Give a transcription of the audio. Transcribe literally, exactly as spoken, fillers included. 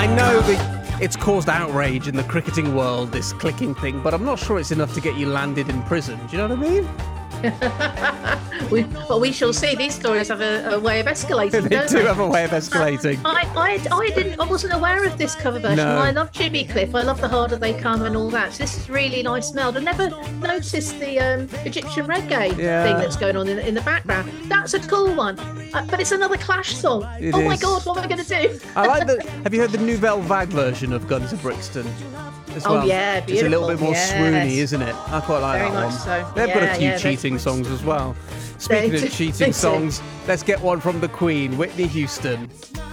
I know that it's caused outrage in the cricketing world, this clicking thing, but I'm not sure it's enough to get you landed in prison. Do you know what I mean? we, well, we shall see. These stories have a, a way of escalating. They don't do they? have a way of escalating. I, I, I didn't. I wasn't aware of this cover version. No. I love Jimmy Cliff. I love The Harder They Come and all that. So this is really nice smelled. I never noticed the um, Egyptian reggae Yeah. thing that's going on in, in the background. That's a cool one. Uh, but it's another Clash song. It oh my is. God, what am I going to do? I like the. Have you heard the Nouvelle Vague version of Guns of Brixton? As Oh, well? yeah, It's a little beautiful, bit more yes. swoony, isn't it? I quite like Very that much one. so. They've got Yeah, a few yeah, they- cheating songs as well. Speaking They of do- cheating they do. songs, let's get one from the Queen, Whitney Houston.